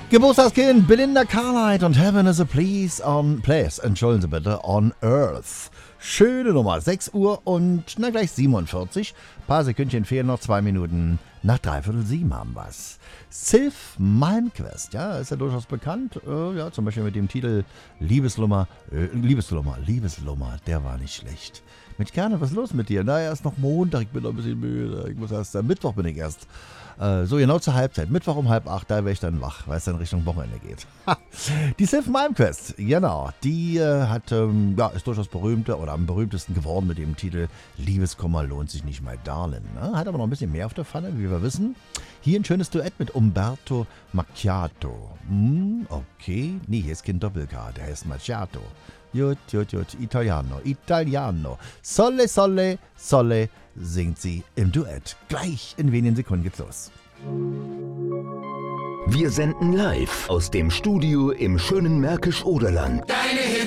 Geburtstagskind Belinda Carlisle und Heaven is a Place, entschuldigen Sie bitte, on Earth. Schöne Nummer, 6 Uhr und na gleich 47. Paar Sekündchen fehlen noch, 2 Minuten nach 6:45 haben wir's. Sylph Malmkvist, ja, ist ja durchaus bekannt, ja, zum Beispiel mit dem Titel Liebeslummer, der war nicht schlecht. Mit Gerne, was ist los mit dir? Naja, ist noch Montag, ich bin noch ein bisschen müde, ich muss erst, am Mittwoch bin ich erst. So genau zur Halbzeit, Mittwoch um 7:30, da wäre ich dann wach, weil es dann Richtung Wochenende geht. Die Sylph Malmkvist, genau, die ist durchaus berühmter oder am berühmtesten geworden mit dem Titel Liebeskummer lohnt sich nicht, my darling. Ne? Hat aber noch ein bisschen mehr auf der Pfanne, wie wir wissen. Hier ein schönes Duett mit Umberto Macchiato. Okay, nee, hier ist kein Doppel-K, der heißt Macchiato. Jut, Italiano. Sole, singt sie im Duett. Gleich in wenigen Sekunden geht's los. Wir senden live aus dem Studio im schönen Märkisch-Oderland. Deine Hits